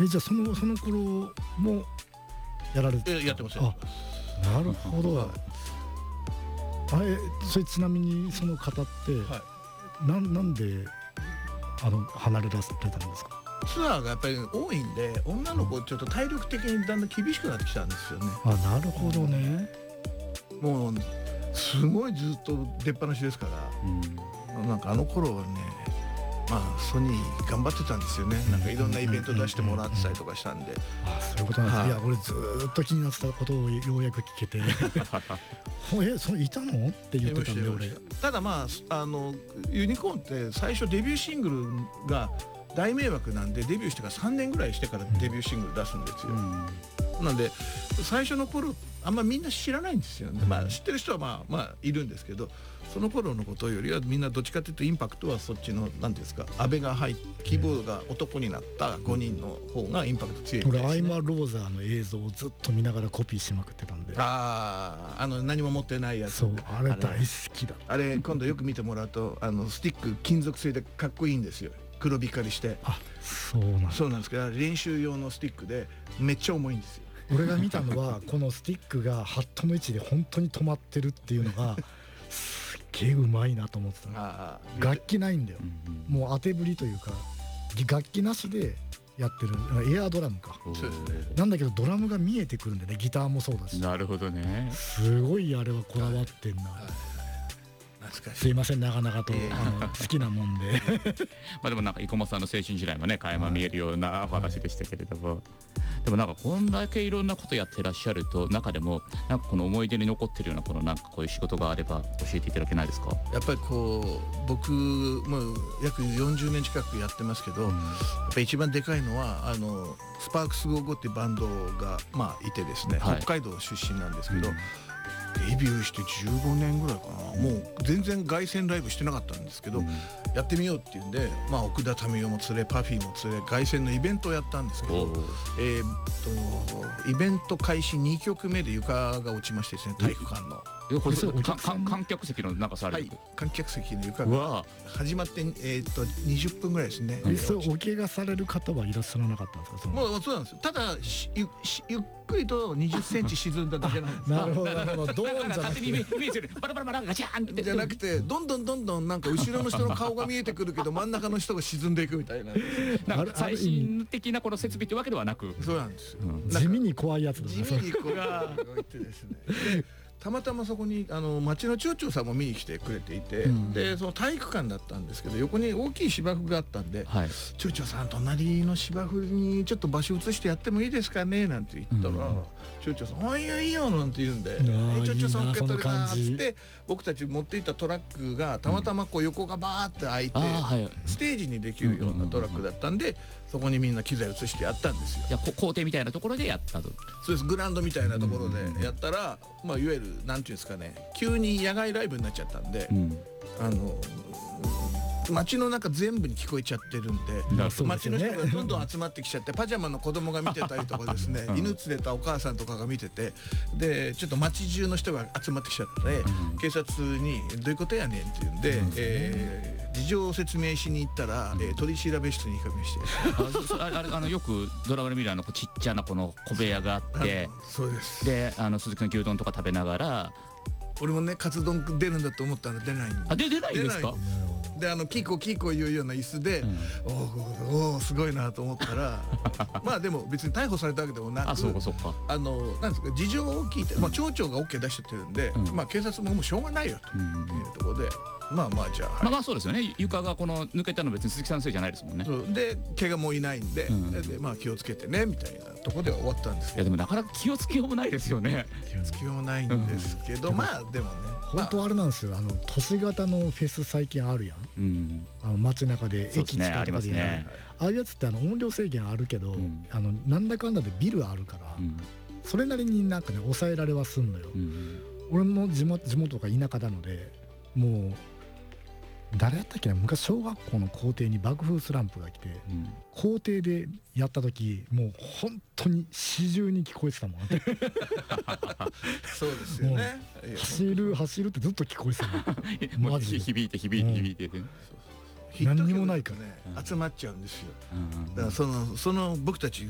じゃあその頃もやられてやってます。 なるほど。それちなみにその方って、なんで離れらせてたんですか？ ツアーがやっぱり多いんで、女の子ちょっと体力的にだんだん厳しくなってきたんですよね。 なるほどね。 もうすごいずっと出っ放しですから、なんかあの頃はね、ソニー頑張ってたんですよね。なんかいろんなイベント出してもらってたりとかしたんで。 そういうことなんです。いや俺ずっと気になってたことをようやく聞けてそれいたのって言ってたんで俺。 ただユニコーンって最初デビューシングルが大迷惑なんで、デビューしてから3年ぐらいしてからデビューシングル出すんですよ。なんで最初の頃あんまみんな知らないんですよね。知ってる人はいるんですけど、その頃のことよりはみんなどっちかというとインパクトはそっちの何ていうんですか、安倍が入ってキーボードが男になった5人の方がインパクト強いみたいですね。 俺アイマ・ローザーの映像をずっと見ながらコピーしまくってたんで。 何も持ってないやつ。 そうあれ大好きだ。 あれ今度よく見てもらうとスティック金属製でかっこいいんですよ。黒光りして。そうなんですけど、練習用のスティックでめっちゃ重いんですよ。 俺が見たのはこのスティックがハットの位置で本当に止まってるっていうのがすっげえうまいなと思ってた。楽器ないんだよ。もう当て振りというか楽器なしでやってるエアドラムか。なんだけどドラムが見えてくるんでね、ギターもそうだし。 なるほどね。 すごいあれはこだわってんな。すいません、なかなかと好きなもんででもなんか生駒さんの青春時代もね垣間見えるようなお話でしたけれども、でもなんかこんだけいろんなことやってらっしゃると、中でもなんかこの思い出に残ってるようなこのなんかこういう仕事があれば教えていただけないですか？ やっぱり僕もう約40年近くやってますけど、やっぱり一番でかいのはスパークス55っていうバンドがいてですね、北海道出身なんですけど、デビューして15年ぐらいかな。もう全然凱旋ライブしてなかったんですけど、やってみようっていうんで、奥田民生も連れパフィーも連れ凱旋のイベントをやったんですけど、イベント開始2曲目で床が落ちましてですね、体育館の。 観客席の中される、 観客席の床が始まって20分ぐらいですね。 お怪我される方はいらっしゃらなかったんですか？ もうそうなんですよ。ただゆっくりと20センチ沈んだだけなんです。 なるほどなるほど。ドーンじゃなくてバラバラバラガチャンってじゃなくて、どんどんなんか後ろの人の顔が見えてくるけど真ん中の人が沈んでいくみたいな。 なんか最新的なこの設備ってわけではなく、 そうなんですよ。 地味に怖いやつだね。 地味に怖いってですね。たまたまそこに町の町長さんも見に来てくれていて、でその体育館だったんですけど、横に大きい芝生があったんで、町長さん隣の芝生にちょっと場所移してやってもいいですかねなんて言ったら、町長さん「いいよいいよ」なんて言うんで「町長さん受け取るな」っつって、僕たち持っていたトラックがたまたま横がバーって開いてステージにできるようなトラックだったんで、そこにみんな機材移してやったんですよ。 いや校庭みたいなところでやったと。 そうです。グラウンドみたいなところでやったら、いわゆるなんていうんですかね、急に野外ライブになっちゃったんで、街の中全部に聞こえちゃってるんで、街の人がどんどん集まってきちゃって、パジャマの子供が見てたりとかですね、犬連れたお母さんとかが見てて、でちょっと街中の人が集まってきちゃって、警察に「どういうことやねん」って言うんで、事情を説明しに行ったら、取り調べ室に行かれましてよくドラマで見るちっちゃなこの小部屋があってそうです。 で鈴木の牛丼とか食べながら、 俺もねカツ丼出るんだと思ったら出ないんで。 出ないんですか？ でキーコキーコ言うような椅子で、おおすごいなと思ったらでも別に逮捕されたわけでもなく、なんですか、事情を聞いて、町長が OK 出しちゃってるんで、警察ももうしょうがないよというところで、じゃあそうですよね。床が抜けたの別に鈴木さんのせいじゃないですもんね。 で怪我もいないんで、気をつけてねみたいなところで終わったんですけど。 いやでもなかなか気をつけようもないですよね。 気をつけようもないんですけど、でもね本当あれなんですよ。都市型のフェス最近あるやん。街中で駅近くとかでやる。ああいうやつって音量制限あるけど、なんだかんだでビルあるから、それなりになんかね抑えられはすんのよ。俺の地元が田舎なので、もう誰やったっけな、昔小学校の校庭に爆風スランプが来て、校庭でやった時もう本当に始終に聞こえてたもんそうですよね。 走るってずっと聞こえてたもんマジで響いて何にもないからね集まっちゃうんですよ。だからその僕たち